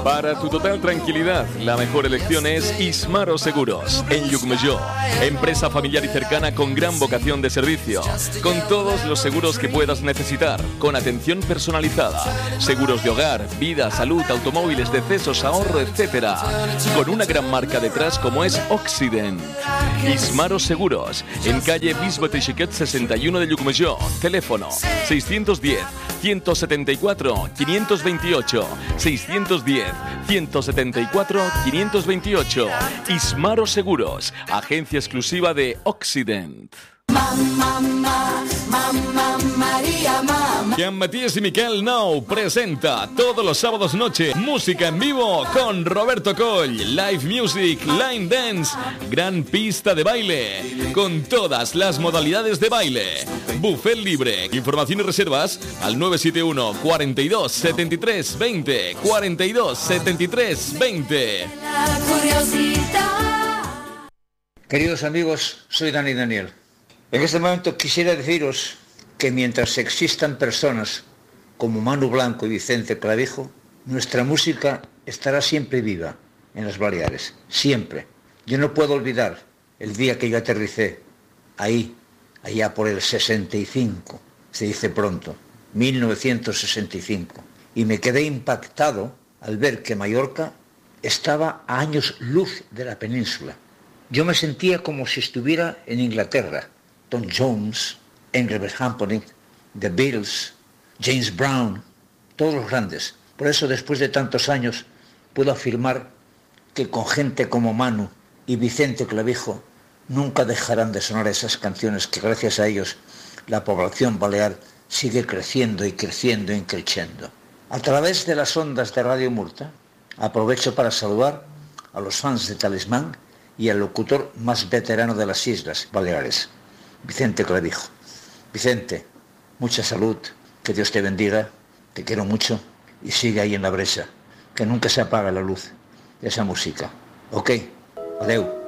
Para tu total tranquilidad, la mejor elección es Ismaro Seguros, en Llucmajor. Empresa familiar y cercana con gran vocación de servicio. Con todos los seguros que puedas necesitar, con atención personalizada. Seguros de hogar, vida, salud, automóviles, decesos, ahorro, etc. Con una gran marca detrás como es Occident. Ismaro Seguros, en calle Bisbe Teixequet 61 de Llucmajor. Teléfono 610 174 528 610 174 528. Ismaro Seguros, agencia exclusiva de Occident. Jean Matías y Miquel Nou presenta todos los sábados noche música en vivo con Roberto Coll, live music, line dance, gran pista de baile con todas las modalidades de baile, buffet libre. Información y reservas al 971 42 73 20 42 73 20. Queridos amigos, soy Dani Daniel. En este momento quisiera deciros que mientras existan personas como Manu Blanco y Vicente Clavijo, nuestra música estará siempre viva en las Baleares, siempre. Yo no puedo olvidar el día que yo aterricé ahí, allá por el 65, se dice pronto, 1965, y me quedé impactado al ver que Mallorca estaba a años luz de la península. Yo me sentía como si estuviera en Inglaterra. Tom Jones, Engelbert Humperdinck, The Beatles, James Brown, todos los grandes. Por eso, después de tantos años, puedo afirmar que con gente como Manu y Vicente Clavijo nunca dejarán de sonar esas canciones que gracias a ellos la población balear sigue creciendo y creciendo y creciendo. A través de las ondas de Radio Murta, aprovecho para saludar a los fans de Talismán y al locutor más veterano de las Islas Baleares, Vicente Clavijo. Vicente, mucha salud, que Dios te bendiga, te quiero mucho y sigue ahí en la brecha, que nunca se apaga la luz de esa música. Ok, adeu.